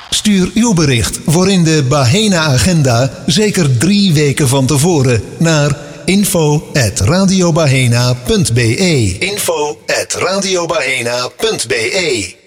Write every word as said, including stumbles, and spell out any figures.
Stuur uw bericht voor in de Bahena-agenda zeker drie weken van tevoren naar info at radiobahena punt be. info at radiobahena punt be.